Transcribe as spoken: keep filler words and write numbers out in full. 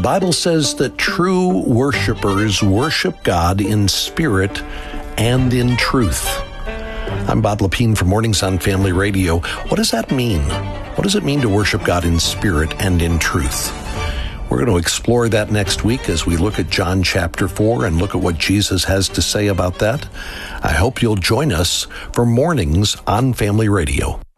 The Bible says that true worshipers worship God in spirit and in truth. I'm Bob Lepine from Mornings on Family Radio. What does that mean? What does it mean to worship God in spirit and in truth? We're going to explore that next week as we look at John chapter four and look at what Jesus has to say about that. I hope you'll join us for Mornings on Family Radio.